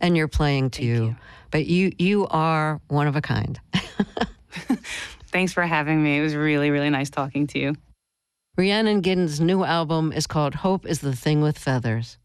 and your playing too. you. But you are one of a kind. Thanks for having me. It was really, really nice talking to you. Rhiannon Giddens' new album is called Hope is the Thing with Feathers.